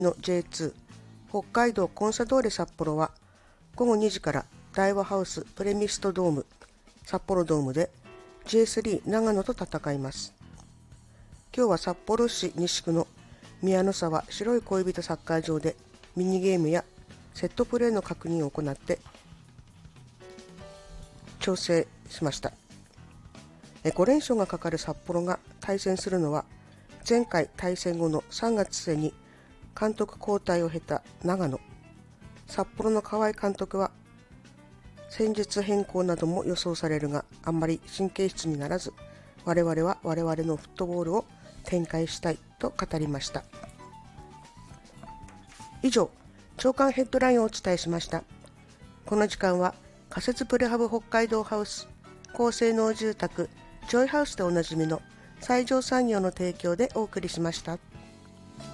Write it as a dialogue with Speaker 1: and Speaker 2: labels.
Speaker 1: の J2 北海道コンサドーレ札幌は午後2時から大和ハウスプレミストドーム札幌ドームで J3 長野と戦います。今日は札幌市西区の宮の沢白い恋人サッカー場でミニゲームやセットプレーの確認を行って調整しました。5連勝がかかる札幌が対戦するのは前回対戦後の3月末に監督交代を経た長野。札幌の河合監督は戦術変更なども予想されるがあんまり神経質にならず、我々は我々のフットボールを展開したいと語りました。以上、朝刊ヘッドラインをお伝えしました。この時間は仮設プレハブ北海道ハウス高性能住宅ジョイハウスでおなじみの西条産業の提供でお送りしました。